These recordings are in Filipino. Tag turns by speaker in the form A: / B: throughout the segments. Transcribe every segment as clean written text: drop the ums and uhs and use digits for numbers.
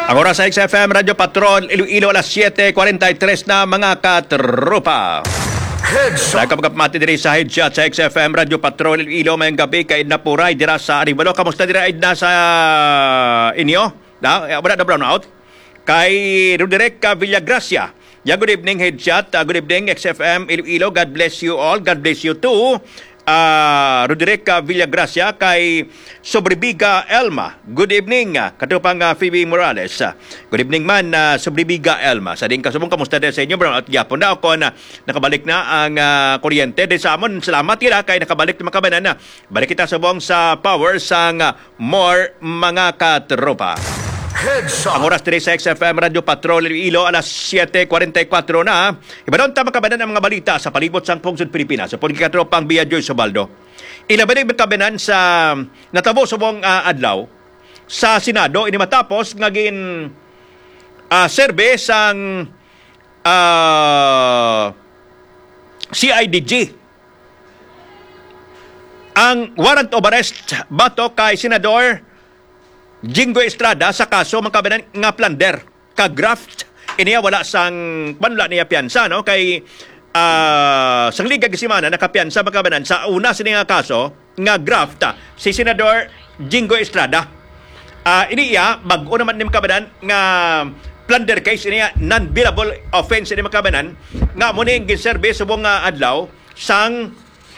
A: Ang oras sa XFM Radio Patrol, Iloilo, alas 7:43 na mga katropa. Nagkapagapamati diri sa headshot sa XFM Radio Patrol, Iloilo, mayang gabi kay Napuray dira sa Aribalo. Kamusta dira na sa inyo? Wala na brownout? Kay Roderica Villagracia. Good evening, headshot. Good evening, XFM Iloilo. God bless you all. God bless you too. Roderica Villagracia kay Sobribiga Elma. Good evening, katupang Phoebe Morales. Good evening man, Sobribiga Elma. Sa din kasubong, kamusta din sa inyo, bro? At yapon na ako na nakabalik na ang kuryente. Din sa amon, salamat kila kay nakabalik na makabanan na. Balik kita subong sa power sang more mga katropa. Ang oras diri sa XFM Radio Patrol Iloilo, alas 7:44 na. Ibadon ta makabanan ang mga balita sa palibot sang Pungsod Pilipinas. Sa pagkatropang Bia Joy Sobaldo. Ilaban ang makabanan sa natabo subong adlaw sa Senado ini matapos ngagin serbe sang CIDG. Ang warrant of arrest bato kay Senador Jingo Estrada sa kaso makabanan nga plunder ka-graft iniya wala sang panula niya piyansa no kay sang liga gisimana nakapiyansa makabanan sa una sini nga kaso nga graft si Senador Jingo Estrada. Iniya bag-o naman ni makabanan nga plunder case iniya non-billable offense ni makabanan nga mo ning giserbe subong adlaw sang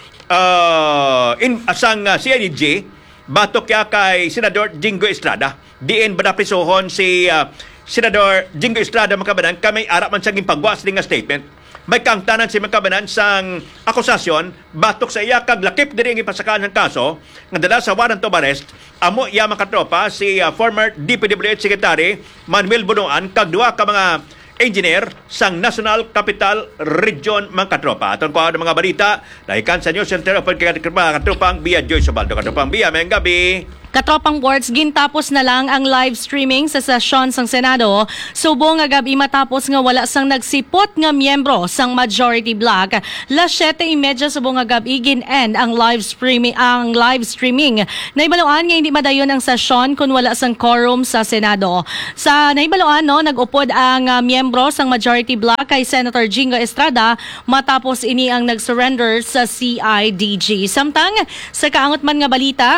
A: CIDG batok ya kay Senador Jingo Estrada. Diin ba naprisohon si Senador Jingo Estrada makabanan kami ara man siyang pagwas nga statement. May kangtanan si makabanan sang akusasyon batok sa iya kag lakip diri ang ipasakahan ng kaso nga dala sa warrant of arrest amo iya makatropa si former DPWH Secretary Manuel Bunuan kag duha ka mga engineer sang National Capital Region mga katropa. Atong kuha ng mga balita dahikan sa News Center of katropang Bia Joy Sobaldo. Katropang Bia, mayang gabi.
B: Katropang boards, gintapos na lang ang live streaming sa sesyon sang Senado. Subong nga gabi matapos nga wala sang nagsipot nga miyembro sang majority bloc. Las 7:30 subong nga gabi gin-end ang live streaming. Naibaloan nga hindi madayon ang sesyon kung wala sang quorum sa Senado. Sa naibaloan nag-upod ang miyembro sang majority bloc kay Senator Jingo Estrada matapos ini ang nag-surrender sa CIDG. Samtang sa kaangot man nga balita,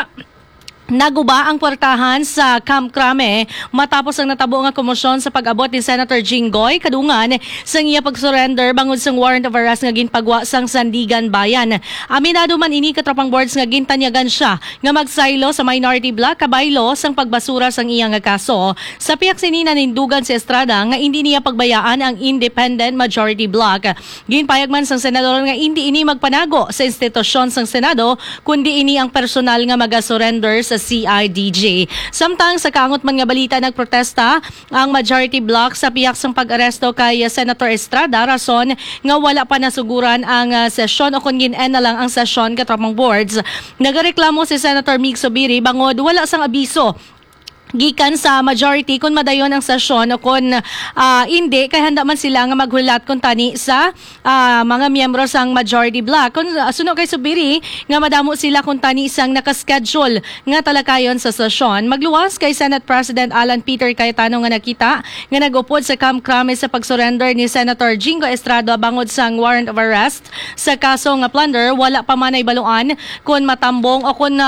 B: naguba ang kwartahan sa Camp Crame matapos ang natabo nga komosyon sa pag-abot ni Senator Jinggoy kadungan sa iya pag-surrender bangod sang warrant of arrest nga ginpagwa sang Sandigan Bayan. Aminado man ini katropang boards nga gintanyagan siya nga magsaylo sa minority bloc kabaylo sang pagbasura sang iya nga kaso. Sa piyak sini nanindugan si Estrada nga hindi niya pagbayaan ang independent majority bloc. Ginpayag man sang senador nga hindi ini magpanago sa institusyon sang Senado kundi ini ang personal nga maga-surrender sa CIDG. Samtang sa kaangot man nga balita nagprotesta ang majority bloc sa piyak sang pag-aresto kay Senator Estrada rason nga wala pa nasuguran ang sesyon o kung gin-end na lang ang sesyon katropang boards. Nagareklamo si Senator Mig Zubiri bangod wala sang abiso gikan sa majority kung madayon ang sesyon o kung hindi kay handa man sila nga maghulat kung tani sa mga miyembro sang majority bloc. Kung suno kay Subiri nga madamo sila kung tani sang nakaschedule nga talakayon sa sesyon. Magluwas kay Senate President Alan Peter Cayetano nga nakita nga nagupod sa Camp Crame sa pag-surrender ni Senator Jingo Estrada bangod sang warrant of arrest sa kaso nga plunder. Wala pa man ay baluan kung matambong o kung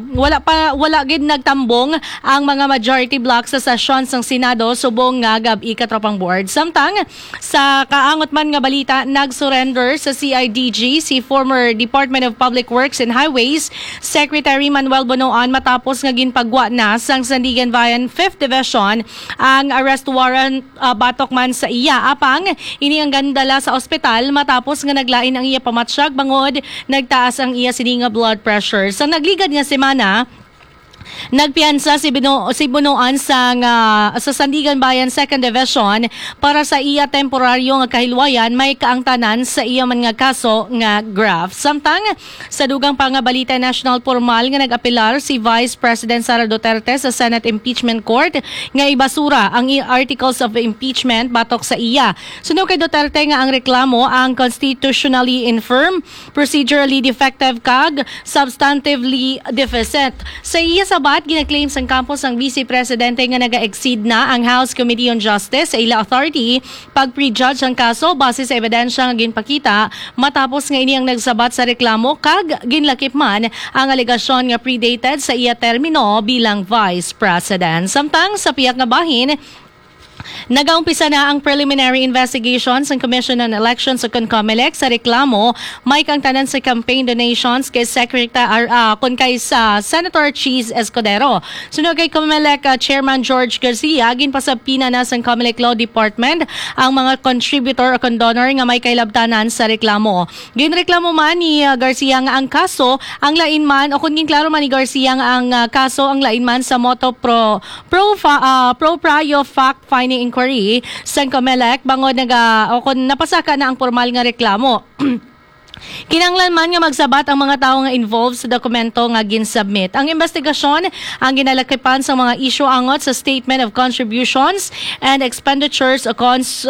B: wala gid nagtambong ang mga majority bloc sa sesyon sang Senado subong nga gabi katropang board. Samtang sa kaangot man nga balita nag-surrender sa CIDG si former Department of Public Works and Highways Secretary Manuel Bunuan matapos nga ginpagwa na sang Sandigan Bayan 5th Division ang arrest warrant batok man sa iya apang ini ang gandala sa ospital matapos nga naglain ang iya pamatsyag bangod nagtaas ang iya sini nga blood pressure. Sa nagligad nga semana nagpiyansa si Bunuan sa Sandigan Bayan 2nd Division para sa iya temporaryo nga kahilwayan may kaangtanan sa iya man nga kaso nga graft. Samtang sa dugang pangabalita national formal nga nag-apelar si Vice President Sara Duterte sa Senate Impeachment Court nga ibasura ang articles of impeachment batok sa iya. Suno kay Duterte nga ang reklamo ang constitutionally infirm, procedurally defective kag substantively deficient. Sa iya sa Subat, gina-claim sang campus ang Vice Presidente nga naga-exceed na ang House Committee on Justice sa ila authority pag prejudge ang kaso base sa ebidensya nga ginpakita matapos nga ini ang nagsabat sa reklamo kag ginlakip man ang alegasyon nga predated sa iya termino bilang Vice President. Samtang sa piyak nga bahin, nagaumpisa na ang preliminary investigations ng Commission on Elections o CONCOMELEC sa reklamo may kang tanan sa campaign donations kay sa Senator Cheese Escudero. Sunod kay COMELEC Chairman George Garcia, ginpasabpina na sa COMELEC Law Department ang mga contributor o condonor nga may kailabtanan sa reklamo. Ginreklamo man ni Garcia nga ang kaso ang lain man o kung klaro man ni Garcia nga ang kaso ang lain man sa moto pro prio fact finding inquiry sa COMELEC bangod o kung napasaka na ang formal nga reklamo. Kinanglan man nga magsabat ang mga tao nga involved sa dokumento nga ginsubmit. Ang investigasyon ang ginalakipan sa mga issue angot sa Statement of Contributions and Expenditures o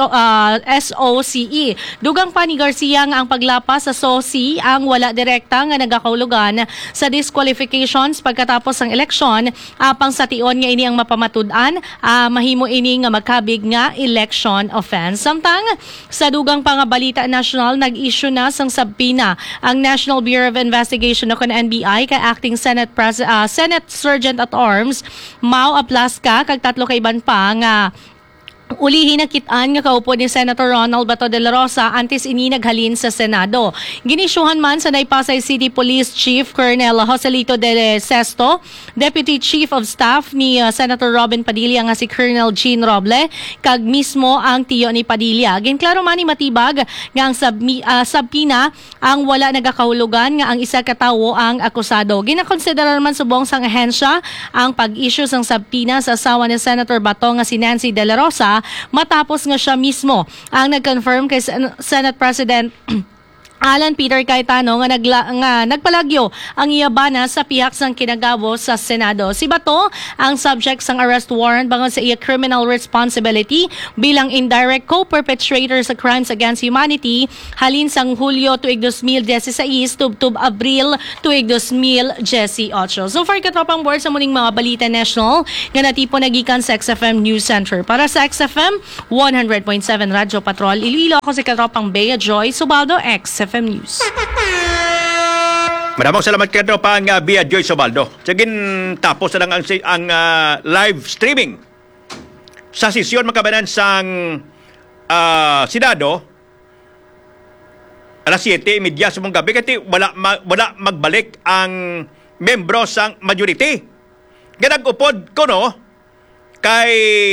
B: SOCE. Dugang pa ni Garcia nga ang paglapas sa SOCE ang wala direkta nga nagakaulugan sa disqualifications pagkatapos ng eleksyon apang sa tion nga ini ang mapamatud-an mahimo ini nga magkabig nga election offense. Samtang sa dugang pa nga balita national nag-issue na sang subpoena ang National Bureau of Investigation o NBI kay Acting Senate Sergeant at Arms Mau Aplaska kag tatlo kay iban pa nga ulihin na kitaan nga kaupo ni Senator Ronald Bato de la Rosa antes ini naghalin sa Senado. Ginisyuhan man sa Pasay City Police Chief Colonel Joselito de Sesto, Deputy Chief of Staff ni Senator Robin Padilla nga si Colonel Jean Roble, kag mismo ang tiyo ni Padilla. Ginklaro man ni matibag nga ang subpina ang wala nagakahulugan nga ang isa ka tawo ang akusado. Ginakonsiderar man subong sang ahensya ang pag-issue sang subpina sa asawa ni Senator Bato nga si Nancy de la Rosa matapos nga siya mismo ang nag-confirm kay Senate President Alan Peter Cayetano nga nagpalagyo ang iyabana sa pihak sang kinagabo sa Senado. Si Bato ang subject sang arrest warrant bangod sa iya criminal responsibility bilang indirect co-perpetrator sa crimes against humanity halin sang Hulyo tuig 2016 tub Abril tuig 2018. So far katropang board sa muning mga balita national nga natipo nagikan sa XFM News Center. Para sa XFM 100.7 Radyo Patrol Iloilo, ako si katropang Bea Joy Subaldo, XFM News.
A: Maraming salamat kayo pang Bea Joy Sobaldo. Sagin tapos na lang ang live streaming sa sesyon makabanan sang Senado alas 7:30 sa mong gabi kasi wala magbalik ang membro sang majority. Ganag-upod ko no kay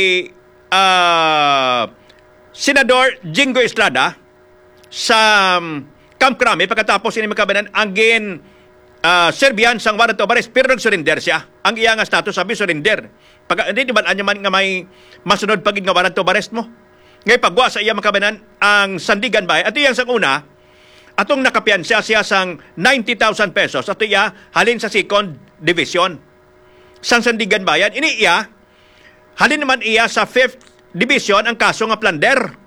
A: Senador Jingo Estrada sa Camp Crame pagkatapos ini makabanan ang Serbian sang warrant of arrest pero nag-surrender siya. Ang iya nga status sabi surrender. Pag hindi man anya man nga may masunod pagid nga warrant of arrest mo. Ngay pagwa sa iya makabanan ang Sandigan Bay at iyang sang una atong nakapiyansa siya sang 90,000 pesos at iya halin sa second division sang Sandigan Bayan. Ini iya halin naman iya sa 5th division ang kaso nga plunder.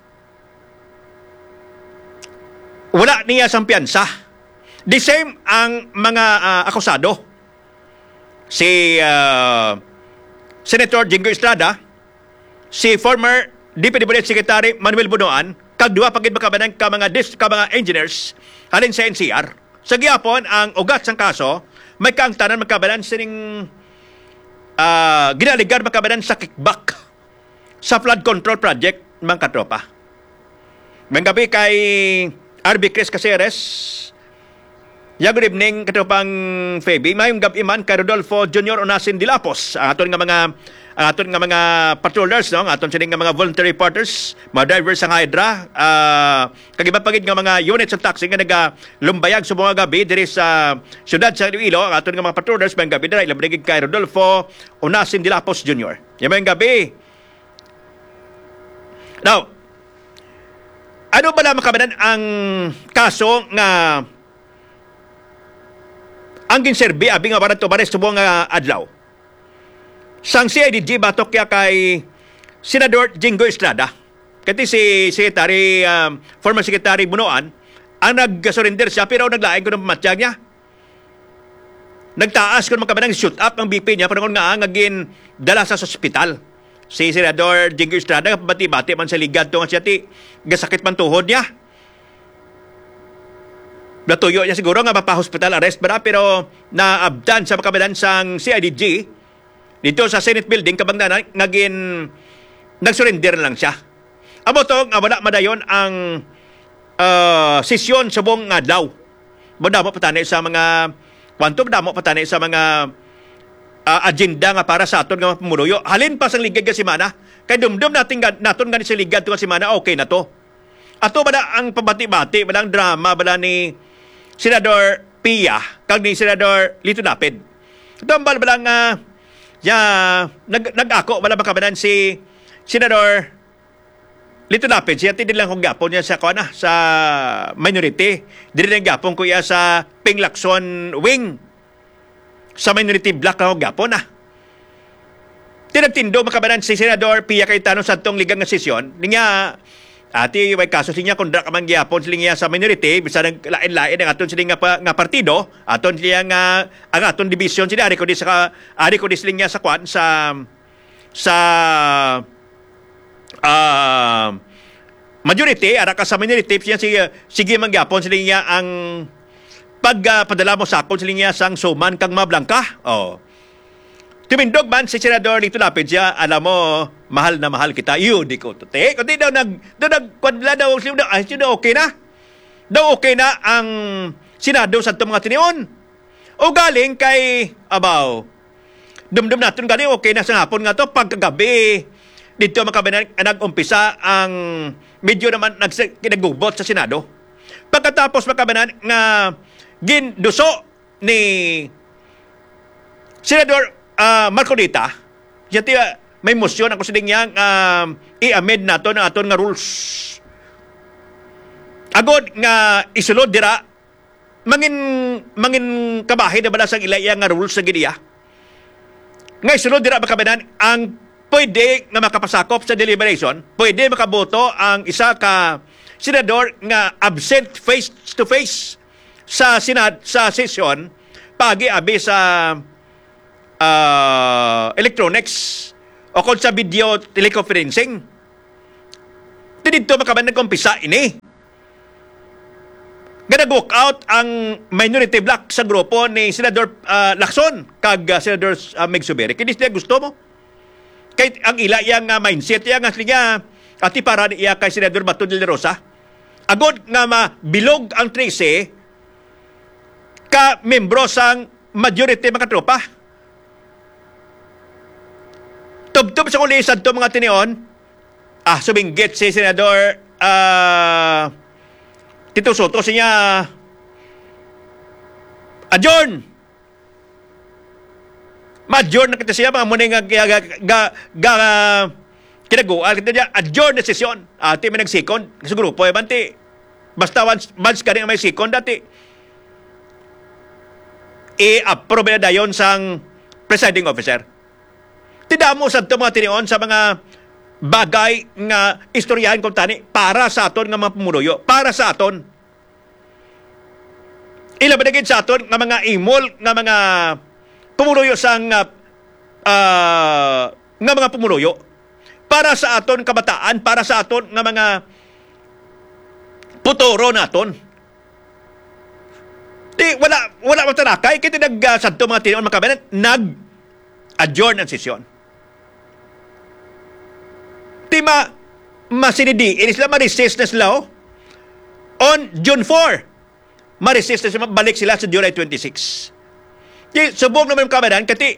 A: Wala niya sang piyansa. The same ang mga akusado. Si Senator Jingo Estrada, si former Deputy Budget Secretary Manuel Bunoan, kag duha pagid makabanan ka mga engineers halin sa NCR. Sa gihapon ang ugat sang kaso may kaangtanan makabanan sining ginaligar makabanan sa kickback sa flood control project mga katropa. May gabi kay RB Chris Caceres. Good evening katropang Feby. Mayong gabi man kay Rodolfo Jr. Onasin Dilapos. Aton nga mga patrollers no, aton sining nga mga voluntary partners, mga drivers sa Hydra, kagiba pagid nga mga units sa taxi nga lumbayag sa mga gabi diri sa siyudad sa Iloilo. Aton nga mga patrollers mayong gabi dira ilabigig kay Rodolfo Onasin Dilapos Jr. Mayong gabi. Now, ano ba na makabanan ang kaso nga ang ginserbi abi nga warrant of arrest subong nga adlaw? Sang CIDG batok kaya kay Senador Jingo Estrada. Kati si former Secretary Bunoan ang nag-surrender siya pero naglaing ko ng pamatsyag niya. nagtaas kung makabanang shoot up ang BP niya panahon nga ngagin dala sa ospital. Si Senador Jingo Estrada bati-bati man sa ligad to nga siya ti gasakit man tuhod niya. Natuyo niya siguro nga mapa-hospital arrest ba pero naabdan sa makabanan sang CIDG dito sa Senate building kabang na ngagin nagsurrender lang siya. Amo to nga wala madayon ang sesyon sa buong adlaw. Madamo patani sa mga madamo patani sa mga agenda nga para sa aton nga pamuluyo. Halin pa sang ligad nga semana. Kay dumdum natin naton nga sa ligad nga semana okay na to. Ato bala ang pabati-bati, bala ang drama bala ni Senador Pia kag ni Senador Lito Lapid. Ito ang bala nga nag-ako bala makabanan si Senador Lito Lapid. Siya din lang kong gapon niya sa sa minority. Din lang gapon ko iya sa Pinglakson Wing. Sa minority black na gapon tinagtindo makabanan si Senador Pia Cayetano sa itong ligang nga sesyon. Niya, ati may kaso siya kung dra ka man gyapon sila sa minority, bisa nang lain-lain ang aton sila nga partido, aton sila nga, ang aton division sila, ari ko di sila niya sa kwan, sa majority, ara ka sa minority, siya sige man gyapon sila niya ang pagpadala mo sa akon sila niya sang suman kang mablangka. Tumindog man si Senador Lito Lapid siya, alam mo, mahal na mahal kita. Di ko to te. Kundi daw nagkwadla daw sila okay na. Daw okay na ang Senado sa itong mga tinion. O galing kay Abaw. Dumdum natin galing okay na sa hapon nga to. Pagkagabi, dito makabanan nag-umpisa ang medyo naman nagubot sa Senado. Pagkatapos makabanan nga ginduso ni Senador Marcolita, siya may motion ako sa niyang i-amend nato na aton nga rules. Agod nga isulod dira mangin kabahay na bala sang ilaya nga rules sa gidiya. Nga isulod dira makabanan ang pwede nga makapasakop sa deliberation, pwede makaboto ang isa ka senador nga absent face to face sa session pagi abi sa electronics o kung sa video teleconferencing. Dito makaman nag-umpisa ini. Nag-walk out ang minority block sa grupo ni Senador Lacson kag Senador Meg Subiri. Kini sila gusto mo? Kay ang ila yang mindset yang nga ati para iya kay Senador Bato de la Rosa. Agod nga mabilog ang 13 ka membro sang majority mga tropa. Tubtub sa kulisan to mga tinion, suminggit si Senador Tito Soto siya adjourn. Ma-adjourn na kita siya, mga muna kinagual kita niya, adjourn na sesyon. Ati may nag-second sa grupo, banti. Basta once ka rin may second, dati i-approve na dayon sang presiding officer. Tidak mo sa ito mga tinion sa mga bagay nga istoryahan kong tani para sa aton nga mga pumunuyo. Para sa aton. Ilabanagin sa aton nga mga imol nga mga pumunuyo sang nga mga pumunuyo. Para sa aton kabataan, para sa aton nga mga puturo naton. Wala matalakay. Kaya nag-santo mga tinion mga kabinet, nag-adjourn ang sesyon. Masinidi, ini sila ma-resist na sila on June 4. Ma-resist na sila, balik sila sa July 26. Subong naman yung kamadan, kati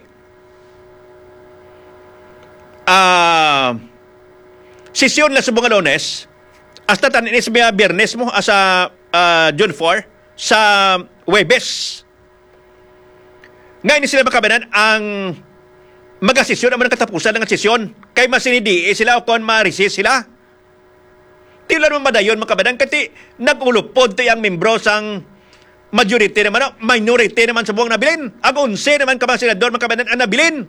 A: sesyon na subong Lunes, hasta tanin sa Biyernes mo, sa June 4, sa Webes. Ngayon sila makabanan ang magasesyon naman ang katapusan ng sesyon. Kay masinidi sila o kung ma-resist sila. Tila naman madayon makabanan kasi nag-ulupod to yung membro sang majority naman, minority naman sa buong nabilin. Ang 11 naman ka mga senador makabanan ang nabilin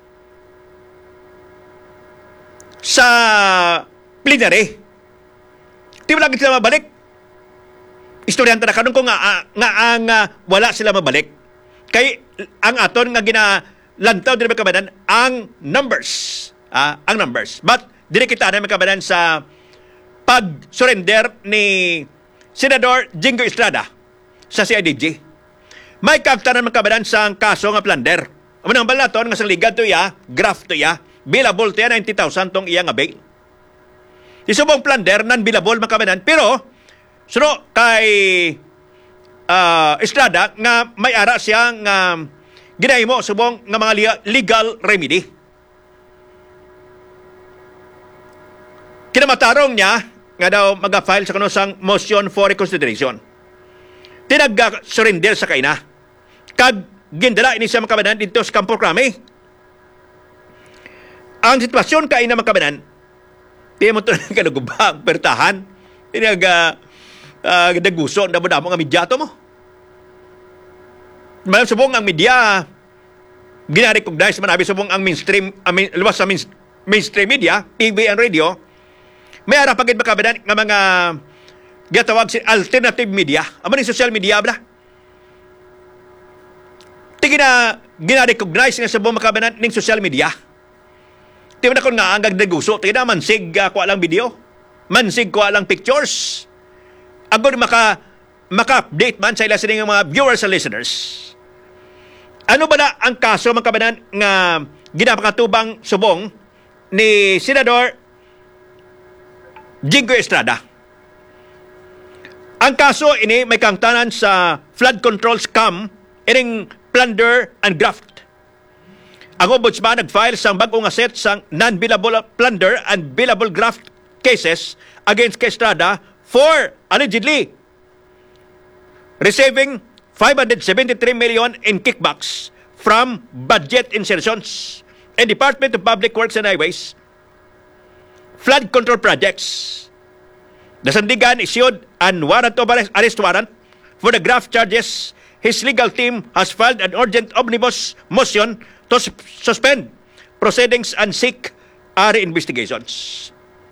A: sa plenary. Di ba lagi sila mabalik? Istoryahan ta na kanong ko nga ang wala sila mabalik. Kay ang aton nga ginalantaw din kabanan ang numbers. Ang numbers. But dili kita na kabanan sa pag-surrender ni Senador Jingo Estrada sa CIDG. May kagtanan makabanan sa kaso nga plunder. Amunang balaton nga sa liga to ya, graft to ya, billable to ya 90,000 tong iya nga bail. Isubong plunder nan billable makabanan pero suno kay Estrada nga may ara siya nga ginahimo subong nga mga legal remedy. Kinamatarong niya nga daw mag-file sa kanusang motion for reconsideration. Tinag-surrender sa kaina. Kag gindala ini siya makabanan dito sa Campo Crame. Ang sitwasyon kaina makabanan, di mo ito kanagubang pertahan. Daguso na mo nga medyato mo. Malang subong ang media, gina-recognize manabi subong ang mainstream, luwas sa mainstream media, TV and radio, may ara pagid makabanan nga mga gatawag si alternative media, amo ni social media bla. Gina-recognize nga subong makabanan ning social media. Di ba na kung nga ang gagdaguso, tingin na mansig kuha lang video, mansig kuha lang pictures, agod maka-update man sa ila sining mga viewers and listeners. Ano ba na ang kaso mga kabanan nga ginapakatubang subong ni Senador Jingo Estrada? Ang kaso ini may kangtanan sa flood control scam, ining plunder and graft. Ang ombudsman nag-file sa bagong aset sa non-billable plunder and billable graft cases against Estrada for allegedly receiving 573 million in kickbacks from budget insertions and Department of Public Works and Highways flood control projects. Nasandigan issued an warrant of arrest warrant for the graft charges. His legal team has filed an urgent omnibus motion to suspend proceedings and seek investigations.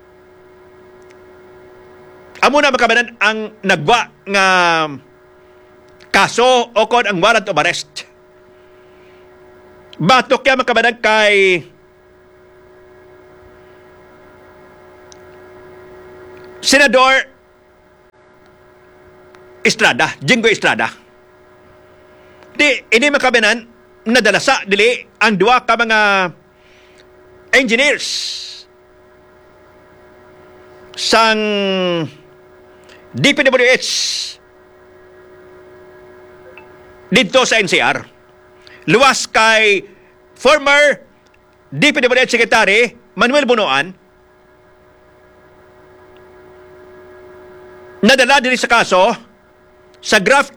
A: Amo na makabanan ang nagwa nga kaso o kon ang warrant of arrest. Batok kaya makabanan kay Senador Estrada, Jingo Estrada. Ini makabanan nadalasa dili ang duwa ka mga engineers sang DPWH dito sa NCR. Luwas kay former DPWH Secretary Manuel Bunoan, nadala din sa kaso sa graft